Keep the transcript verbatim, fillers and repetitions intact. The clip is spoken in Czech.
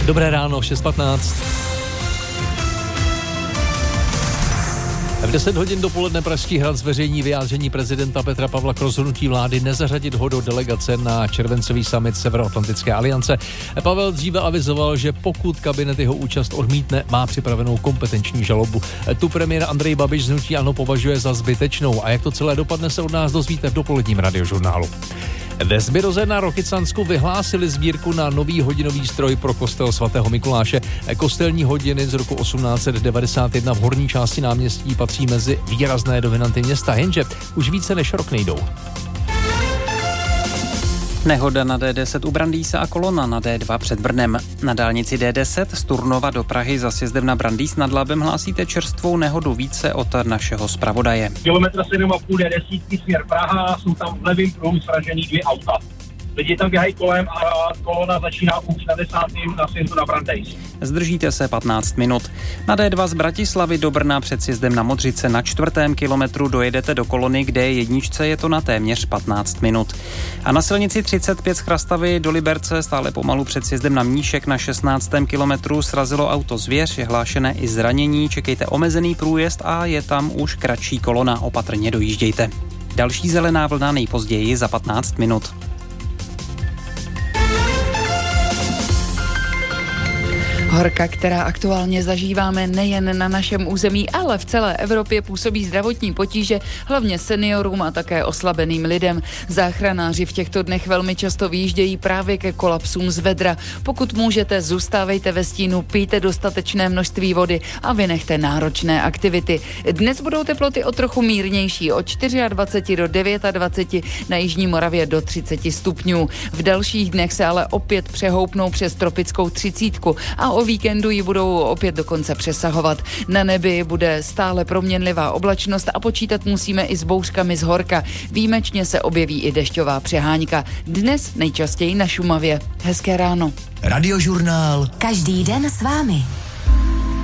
Dobré ráno, šest patnáct. V deset hodin dopoledne Pražský hrad zveřejní vyjádření prezidenta Petra Pavla k rozhodnutí vlády nezařadit ho do delegace na červencový summit Severoatlantické aliance. Pavel dříve avizoval, že pokud kabinet jeho účast odmítne, má připravenou kompetenční žalobu. Tu premiér Andrej Babiš z hnutí ANO považuje za zbytečnou a jak to celé dopadne, se od nás dozvíte v dopoledním radiožurnálu. Ve Zbiroze na Rokycansku vyhlásili sbírku na nový hodinový stroj pro kostel svatého Mikuláše. Kostelní hodiny z roku osmnáct set devadesát jedna v horní části náměstí patří mezi výrazné dominanty města, jenže už více než rok nejdou. Nehoda na D deset u Brandýsa a kolona na D dva před Brnem. Na dálnici D deset z Turnova do Prahy za sjezdem na Brandýs nad Labem hlásíte čerstvou nehodu, více od našeho zpravodaje. Kilometr sedm a půl D deset směr Praha, jsou tam v levým pruhu sražený dvě auta. Lidi tam běhají kolem a kolona začíná už na desátým na sjezdu na Brandýs. Zdržíte se patnáct minut. Na D dva z Bratislavy do Brna před sjezdem na Modřice na čtvrtém kilometru dojedete do kolony, kde je jedničce, je to na téměř patnáct minut. A na silnici třicet pět z Chrastavy do Liberce stále pomalu před sjezdem na Mníšek na šestnáctém kilometru srazilo auto Zvěř, je hlášené i zranění, čekejte omezený průjezd a je tam už kratší kolona, opatrně dojíždějte. Další zelená vlna nejpozději za patnáct minut. Horka, která aktuálně zažíváme nejen na našem území, ale v celé Evropě, působí zdravotní potíže, hlavně seniorům a také oslabeným lidem. Záchranáři v těchto dnech velmi často vyjíždějí právě ke kolapsům z vedra. Pokud můžete, zůstávejte ve stínu, pijte dostatečné množství vody a vynechte náročné aktivity. Dnes budou teploty o trochu mírnější, od dvacet čtyři do dvacet devět, na jižní Moravě do třicet stupňů. V dalších dnech se ale opět přehoupnou přes tropickou třicítku a o víkendu ji budou opět dokonce přesahovat. Na nebi bude stále proměnlivá oblačnost a počítat musíme i s bouřkami z horka. Výjimečně se objeví i dešťová přeháňka. Dnes nejčastěji na Šumavě. Hezké ráno. Radiožurnál. Každý den s vámi.